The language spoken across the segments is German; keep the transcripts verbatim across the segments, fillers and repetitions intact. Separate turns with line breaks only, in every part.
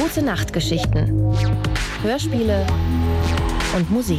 Gute-Nacht-Geschichten, Hörspiele und Musik.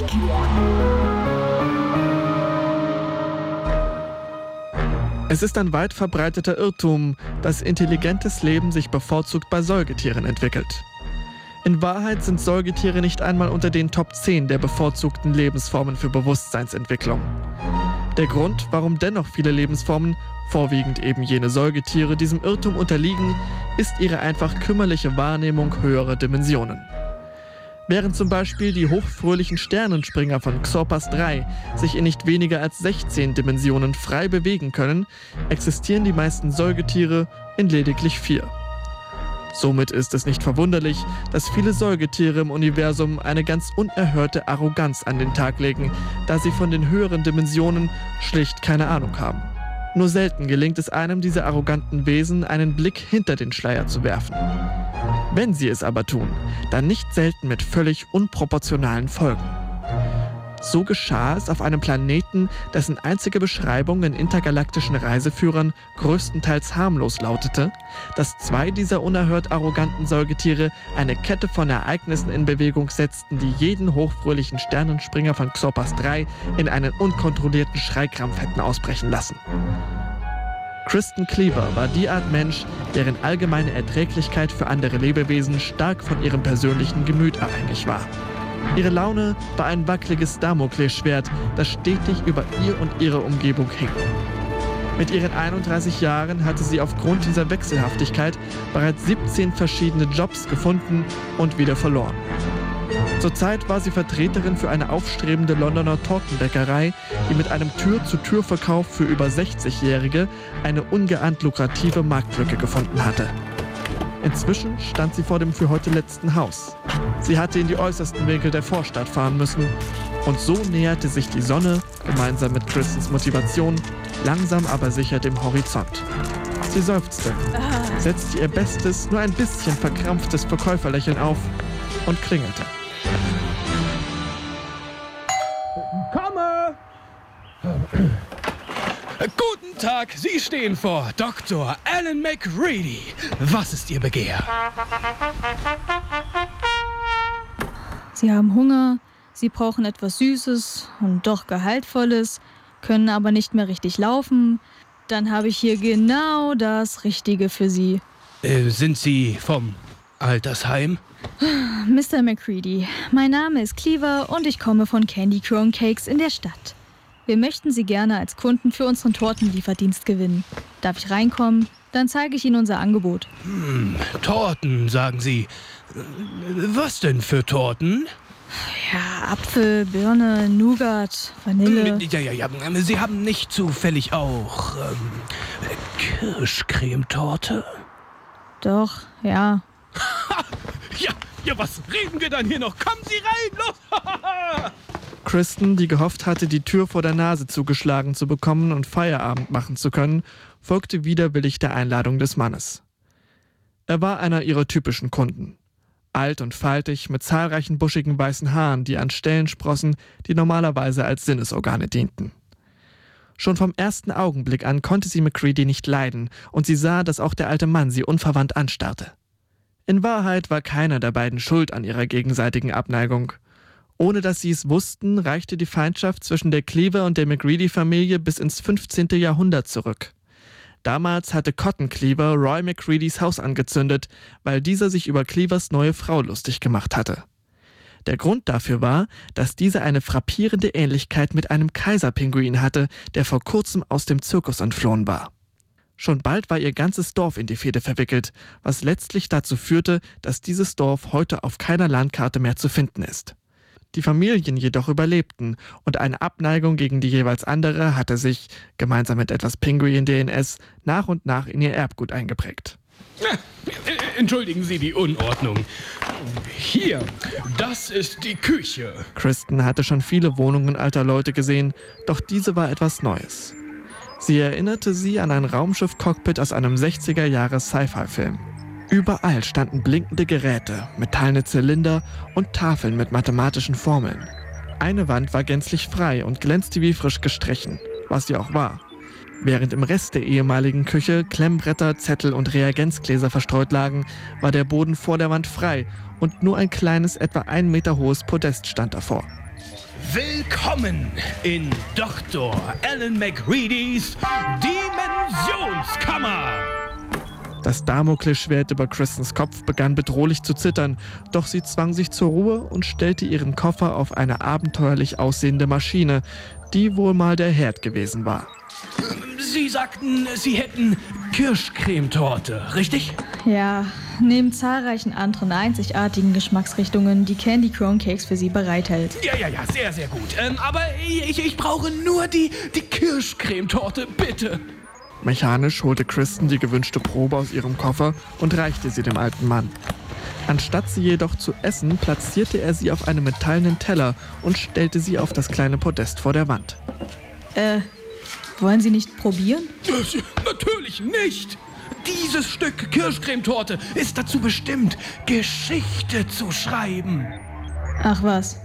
Es ist ein weit verbreiteter Irrtum, dass intelligentes Leben sich bevorzugt bei Säugetieren entwickelt. In Wahrheit sind Säugetiere nicht einmal unter den Top zehn der bevorzugten Lebensformen für Bewusstseinsentwicklung. Der Grund, warum dennoch viele Lebensformen, vorwiegend eben jene Säugetiere, diesem Irrtum unterliegen, ist ihre einfach kümmerliche Wahrnehmung höherer Dimensionen. Während zum Beispiel die hochfröhlichen Sternenspringer von Xorpas drei sich in nicht weniger als sechzehn Dimensionen frei bewegen können, existieren die meisten Säugetiere in lediglich vier. Somit ist es nicht verwunderlich, dass viele Säugetiere im Universum eine ganz unerhörte Arroganz an den Tag legen, da sie von den höheren Dimensionen schlicht keine Ahnung haben. Nur selten gelingt es einem dieser arroganten Wesen, einen Blick hinter den Schleier zu werfen. Wenn sie es aber tun, dann nicht selten mit völlig unproportionalen Folgen. So geschah es auf einem Planeten, dessen einzige Beschreibung in intergalaktischen Reiseführern größtenteils harmlos lautete, dass zwei dieser unerhört arroganten Säugetiere eine Kette von Ereignissen in Bewegung setzten, die jeden hochfröhlichen Sternenspringer von Xorpas drei in einen unkontrollierten Schreikrampf hätten ausbrechen lassen. Kristen Cleaver war die Art Mensch, deren allgemeine Erträglichkeit für andere Lebewesen stark von ihrem persönlichen Gemüt abhängig war. Ihre Laune war ein wackeliges Damoklesschwert, das stetig über ihr und ihre Umgebung hing. Mit ihren einunddreißig Jahren hatte sie aufgrund dieser Wechselhaftigkeit bereits siebzehn verschiedene Jobs gefunden und wieder verloren. Zurzeit war sie Vertreterin für eine aufstrebende Londoner Tortenbäckerei, die mit einem Tür-zu-Tür-Verkauf für über sechzigjährige eine ungeahnt lukrative Marktlücke gefunden hatte. Inzwischen stand sie vor dem für heute letzten Haus. Sie hatte in die äußersten Winkel der Vorstadt fahren müssen. Und so näherte sich die Sonne, gemeinsam mit Kristens Motivation, langsam aber sicher dem Horizont. Sie seufzte, setzte ihr bestes, nur ein bisschen verkrampftes Verkäuferlächeln auf und klingelte.
Komme! Guten Tag, Sie stehen vor Doktor Alan McReady. Was ist Ihr Begehr?
Sie haben Hunger, Sie brauchen etwas Süßes und doch Gehaltvolles, können aber nicht mehr richtig laufen. Dann habe ich hier genau das Richtige für Sie.
Äh, sind Sie vom Altersheim?
Mister McReady, mein Name ist Cleaver und ich komme von Candy Crown Cakes in der Stadt. Wir möchten Sie gerne als Kunden für unseren Tortenlieferdienst gewinnen. Darf ich reinkommen? Dann zeige ich Ihnen unser Angebot.
Hm, Torten, sagen Sie. Was denn für Torten?
Ja, Apfel, Birne, Nougat, Vanille.
Ja, ja, ja. Sie haben nicht zufällig auch ähm, Kirschcremetorte?
Doch, ja.
ja, ja, was reden wir dann hier noch? Kommen Sie rein, los!
Kristen, die gehofft hatte, die Tür vor der Nase zugeschlagen zu bekommen und Feierabend machen zu können, folgte widerwillig der Einladung des Mannes. Er war einer ihrer typischen Kunden. Alt und faltig, mit zahlreichen buschigen weißen Haaren, die an Stellen sprossen, die normalerweise als Sinnesorgane dienten. Schon vom ersten Augenblick an konnte sie McReady nicht leiden und sie sah, dass auch der alte Mann sie unverwandt anstarrte. In Wahrheit war keiner der beiden schuld an ihrer gegenseitigen Abneigung. Ohne dass sie es wussten, reichte die Feindschaft zwischen der Cleaver und der McReady-Familie bis ins fünfzehnten Jahrhundert zurück. Damals hatte Cotton Cleaver Roy McReadys Haus angezündet, weil dieser sich über Cleavers neue Frau lustig gemacht hatte. Der Grund dafür war, dass diese eine frappierende Ähnlichkeit mit einem Kaiserpinguin hatte, der vor kurzem aus dem Zirkus entflohen war. Schon bald war ihr ganzes Dorf in die Fehde verwickelt, was letztlich dazu führte, dass dieses Dorf heute auf keiner Landkarte mehr zu finden ist. Die Familien jedoch überlebten und eine Abneigung gegen die jeweils andere hatte sich, gemeinsam mit etwas Pinguin-D N S, nach und nach in ihr Erbgut eingeprägt.
Entschuldigen Sie die Unordnung. Hier, das ist die Küche.
Kristen hatte schon viele Wohnungen alter Leute gesehen, doch diese war etwas Neues. Sie erinnerte sie an ein Raumschiff-Cockpit aus einem sechziger-Jahre-Sci-Fi-Film. Überall standen blinkende Geräte, metallene Zylinder und Tafeln mit mathematischen Formeln. Eine Wand war gänzlich frei und glänzte wie frisch gestrichen, was sie auch war. Während im Rest der ehemaligen Küche Klemmbretter, Zettel und Reagenzgläser verstreut lagen, war der Boden vor der Wand frei und nur ein kleines, etwa ein Meter hohes Podest stand davor.
Willkommen in Doktor Alan McCreadys Dimensionskammer!
Das Damoklesschwert über Kristens Kopf begann bedrohlich zu zittern, doch sie zwang sich zur Ruhe und stellte ihren Koffer auf eine abenteuerlich aussehende Maschine, die wohl mal der Herd gewesen war.
Sie sagten, Sie hätten Kirschcremetorte, richtig?
Ja, neben zahlreichen anderen einzigartigen Geschmacksrichtungen, die Candy Crown Cakes für Sie bereithält.
Ja, ja, ja, sehr, sehr gut. Ähm, aber ich, ich brauche nur die, die Kirschcremetorte, bitte.
Mechanisch holte Kristen die gewünschte Probe aus ihrem Koffer und reichte sie dem alten Mann. Anstatt sie jedoch zu essen, platzierte er sie auf einem metallenen Teller und stellte sie auf das kleine Podest vor der Wand.
Äh, wollen Sie nicht probieren?
Das, natürlich nicht! Dieses Stück Kirschcremetorte ist dazu bestimmt, Geschichte zu schreiben.
Ach was?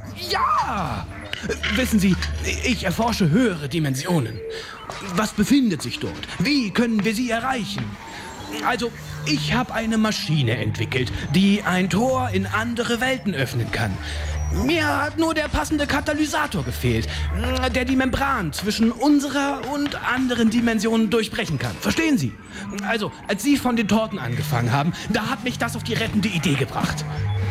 Ja! Wissen Sie, ich erforsche höhere Dimensionen. Was befindet sich dort? Wie können wir sie erreichen? Also, ich habe eine Maschine entwickelt, die ein Tor in andere Welten öffnen kann. Mir hat nur der passende Katalysator gefehlt, der die Membran zwischen unserer und anderen Dimensionen durchbrechen kann. Verstehen Sie? Also, als Sie von den Torten angefangen haben, da hat mich das auf die rettende Idee gebracht.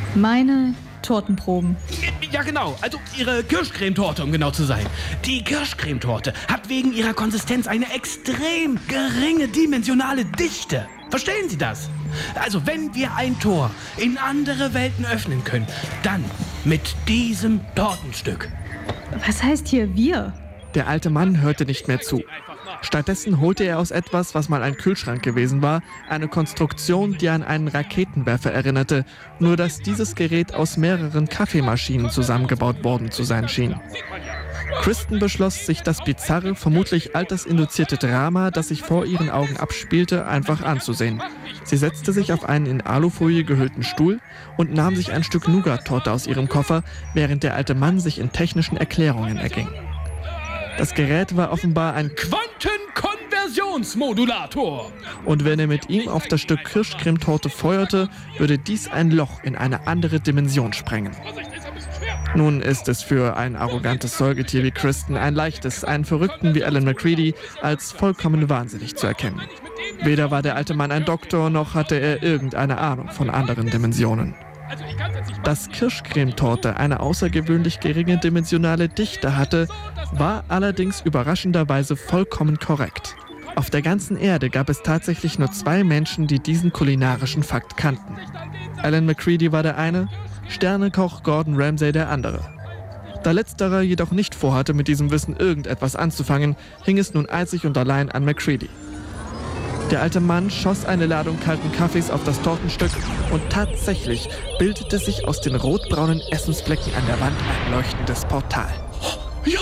Meine Tortenproben.
Ja, genau. Also Ihre Kirschcremetorte, um genau zu sein. Die Kirschcremetorte hat wegen ihrer Konsistenz eine extrem geringe dimensionale Dichte. Verstehen Sie das? Also, wenn wir ein Tor in andere Welten öffnen können, dann mit diesem Tortenstück.
Was heißt hier wir?
Der alte Mann hörte nicht mehr zu. Stattdessen holte er aus etwas, was mal ein Kühlschrank gewesen war, eine Konstruktion, die an einen Raketenwerfer erinnerte, nur dass dieses Gerät aus mehreren Kaffeemaschinen zusammengebaut worden zu sein schien. Kristen beschloss, sich das bizarre, vermutlich altersinduzierte Drama, das sich vor ihren Augen abspielte, einfach anzusehen. Sie setzte sich auf einen in Alufolie gehüllten Stuhl und nahm sich ein Stück Nougat-Torte aus ihrem Koffer, während der alte Mann sich in technischen Erklärungen erging. Das Gerät war offenbar ein
Quantenkonversionsmodulator.
Und wenn er mit ihm auf das Stück Kirschcremetorte feuerte, würde dies ein Loch in eine andere Dimension sprengen. Nun ist es für ein arrogantes Säugetier wie Kristen ein leichtes, einen Verrückten wie Alan McCready als vollkommen wahnsinnig zu erkennen. Weder war der alte Mann ein Doktor, noch hatte er irgendeine Ahnung von anderen Dimensionen. Dass Kirschcremetorte eine außergewöhnlich geringe dimensionale Dichte hatte, war allerdings überraschenderweise vollkommen korrekt. Auf der ganzen Erde gab es tatsächlich nur zwei Menschen, die diesen kulinarischen Fakt kannten. Alan McCready war der eine, Sternekoch Gordon Ramsay der andere. Da letzterer jedoch nicht vorhatte, mit diesem Wissen irgendetwas anzufangen, hing es nun einzig und allein an McCready. Der alte Mann schoss eine Ladung kalten Kaffees auf das Tortenstück und tatsächlich bildete sich aus den rotbraunen Essensflecken an der Wand ein leuchtendes Portal.
Ja!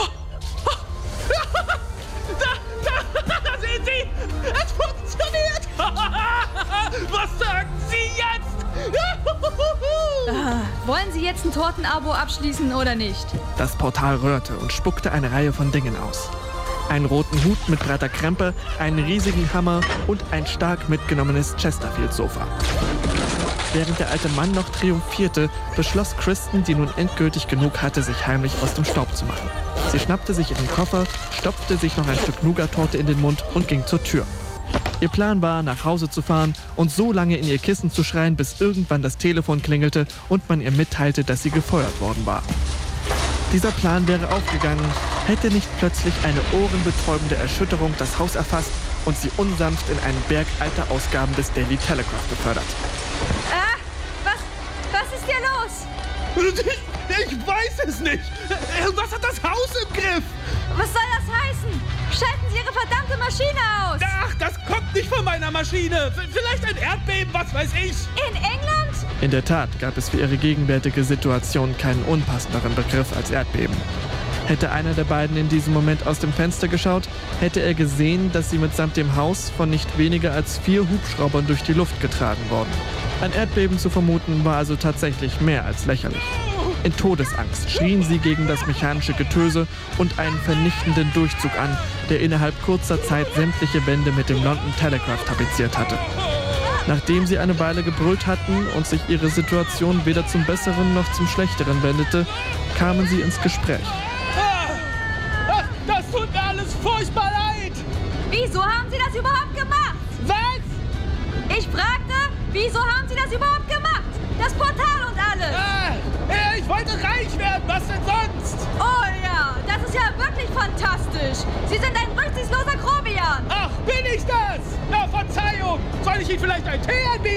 Da, da, da sehen Sie! Es funktioniert! Was sagen Sie jetzt?
Ah, wollen Sie jetzt ein Tortenabo abschließen oder nicht?
Das Portal rührte und spuckte eine Reihe von Dingen aus. Einen roten Hut mit breiter Krempe, einen riesigen Hammer und ein stark mitgenommenes Chesterfield-Sofa. Während der alte Mann noch triumphierte, beschloss Kristen, die nun endgültig genug hatte, sich heimlich aus dem Staub zu machen. Sie schnappte sich ihren Koffer, stopfte sich noch ein Stück Nougat-Torte in den Mund und ging zur Tür. Ihr Plan war, nach Hause zu fahren und so lange in ihr Kissen zu schreien, bis irgendwann das Telefon klingelte und man ihr mitteilte, dass sie gefeuert worden war. Dieser Plan wäre aufgegangen, hätte nicht plötzlich eine ohrenbetäubende Erschütterung das Haus erfasst und sie unsanft in einen Berg alter Ausgaben des Daily Telegraph befördert.
Ah, was, was ist hier los?
Ich, ich weiß es nicht. Irgendwas hat das Haus im Griff.
Was soll das heißen? Schalten Sie Ihre verdammte Maschine aus!
Ach, das kommt nicht von meiner Maschine. V- vielleicht ein Erdbeben, was weiß ich.
In England?
In der Tat gab es für ihre gegenwärtige Situation keinen unpassenderen Begriff als Erdbeben. Hätte einer der beiden in diesem Moment aus dem Fenster geschaut, hätte er gesehen, dass sie mitsamt dem Haus von nicht weniger als vier Hubschraubern durch die Luft getragen worden. Ein Erdbeben zu vermuten war also tatsächlich mehr als lächerlich. In Todesangst schrien sie gegen das mechanische Getöse und einen vernichtenden Durchzug an, der innerhalb kurzer Zeit sämtliche Wände mit dem London Telegraph tapeziert hatte. Nachdem sie eine Weile gebrüllt hatten und sich ihre Situation weder zum Besseren noch zum Schlechteren wendete, kamen sie ins Gespräch.
Ach, das tut mir alles furchtbar leid!
Wieso haben Sie das überhaupt gemacht?
Was?
Ich fragte, wieso haben Sie das überhaupt gemacht? Das Portal und alles!
Ah, ich wollte reich werden, was denn sonst?
Oh ja, das ist ja wirklich fantastisch! Sie sind ein rücksichtsloser Grobian!
Ach, bin ich das? Na, Verzeihung! Soll ich Ihnen vielleicht einen Tee anbieten?